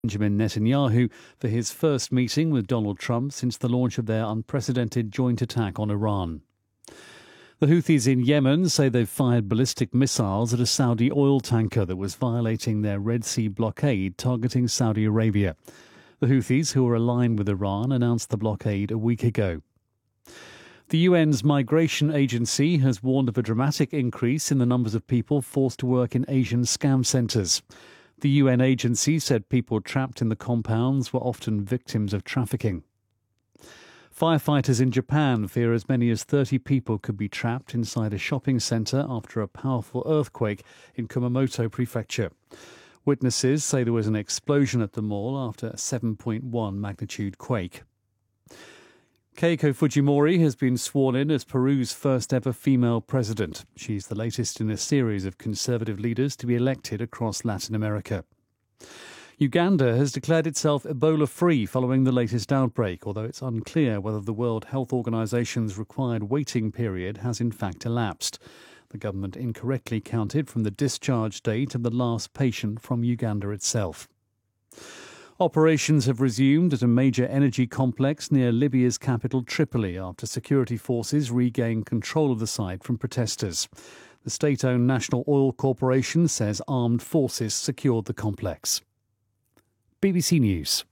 Benjamin Netanyahu for his first meeting with Donald Trump since the launch of their unprecedented joint attack on Iran. The Houthis in Yemen say they've fired ballistic missiles at a Saudi oil tanker that was violating their Red Sea blockade targeting Saudi Arabia. The Houthis, who are aligned with Iran, announced the blockade a week ago. The UN's Migration Agency has warned of a dramatic increase in the numbers of people forced to work in Asian scam centres. The UN agency said people trapped in the compounds were often victims of trafficking. Firefighters in Japan fear as many as 30 people could be trapped inside a shopping centre after a powerful earthquake in Kumamoto Prefecture. Witnesses say there was an explosion at the mall after a 7.1 magnitude quake. Keiko Fujimori has been sworn in as Peru's first ever female president. She's the latest in a series of conservative leaders to be elected across Latin America. Uganda has declared itself Ebola-free following the latest outbreak, although it's unclear whether the World Health Organization's required waiting period has in fact elapsed. The government incorrectly counted from the discharge date of the last patient from Uganda itself. Operations have resumed at a major energy complex near Libya's capital Tripoli after security forces regained control of the site from protesters. The state-owned National Oil Corporation says armed forces secured the complex. BBC News.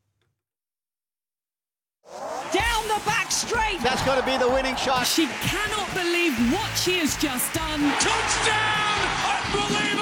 Down the back straight. That's got to be the winning shot. She cannot believe what she has just done. Touchdown! Unbelievable!